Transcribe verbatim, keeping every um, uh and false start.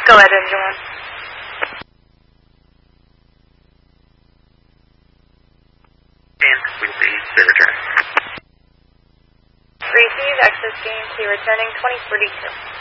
Go ahead, engine one. And will be the return. Receive access game to returning twenty forty-two.